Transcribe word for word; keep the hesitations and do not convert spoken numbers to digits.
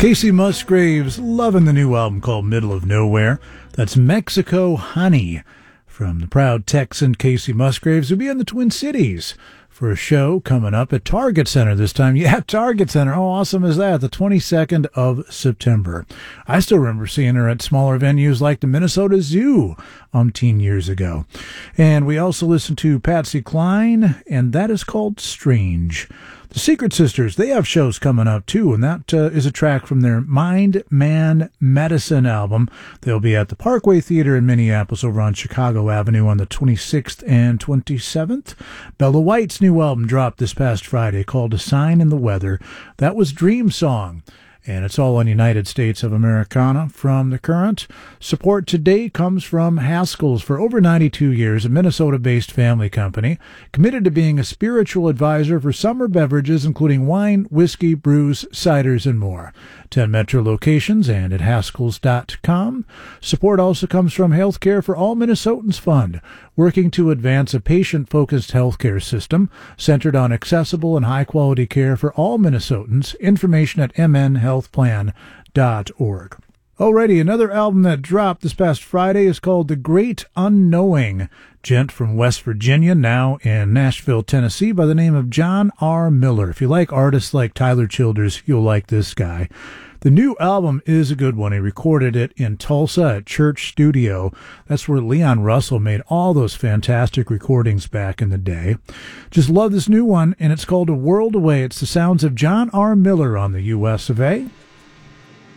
Casey Musgraves loving the new album called Middle of Nowhere. That's Mexico Honey from the proud Texan Casey Musgraves, who'll be in the Twin Cities for a show coming up at Target Center this time. Yeah, Target Center. How awesome is that? The twenty-second of September. I still remember seeing her at smaller venues like the Minnesota Zoo umpteen years ago. And we also listened to Patsy Cline, and that is called Strange. The Secret Sisters, they have shows coming up, too, and that uh, is a track from their Mind, Man, Medicine album. They'll be at the Parkway Theater in Minneapolis over on Chicago Avenue on the twenty-sixth and twenty-seventh. Bella White's new album dropped this past Friday called A Sign in the Weather. That was Dream Song. And it's all on United States of Americana. From The Current, support today comes from Haskell's. For over ninety-two years, a Minnesota-based family company committed to being a spiritual advisor for summer beverages, including wine, whiskey, brews, ciders, and more. Ten Metro locations and at Haskells dot com. Support also comes from Healthcare for All Minnesotans Fund, working to advance a patient-focused healthcare system centered on accessible and high-quality care for all Minnesotans. Information at m n health plan dot org. Alrighty, another album that dropped this past Friday is called The Great Unknowing. Gent from West Virginia, now in Nashville, Tennessee, by the name of John R. Miller. If you like artists like Tyler Childers, you'll like this guy. The new album is a good one. He recorded it in Tulsa at Church Studio. That's where Leon Russell made all those fantastic recordings back in the day. Just love this new one, and it's called A World Away. It's the sounds of John R. Miller on the U S of A.